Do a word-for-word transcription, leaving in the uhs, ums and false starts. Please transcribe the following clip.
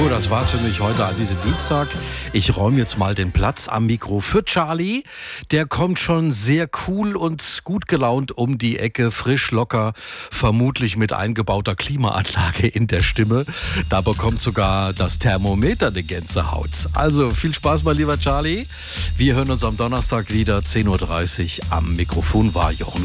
So, das war's für mich heute an diesem Dienstag. Ich räume jetzt mal den Platz am Mikro für Charlie. Der kommt schon sehr cool und gut gelaunt um die Ecke, frisch, locker, vermutlich mit eingebauter Klimaanlage in der Stimme. Da bekommt sogar das Thermometer eine Gänsehaut. Also viel Spaß, mein lieber Charlie. Wir hören uns am Donnerstag wieder, zehn Uhr dreißig. Am Mikrofon war Jochen